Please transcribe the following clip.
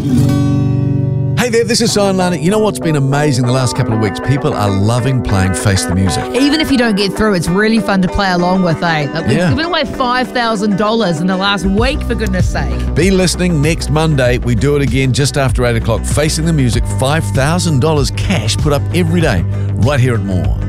Hey there, this is Sion Lana. You know what's been amazing the last couple of weeks? People are loving playing Face the Music. Even if you don't get through, it's really fun to play along with, eh? We've given away $5,000 in the last week, for goodness sake. Be listening next Monday. We do it again just after 8 o'clock. Facing the Music, $5,000 cash put up every day, right here at More.